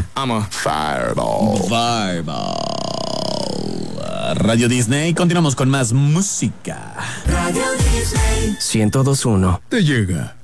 I'm a fireball. Radio Disney, continuamos con más música. Radio Disney 102.1 Te llega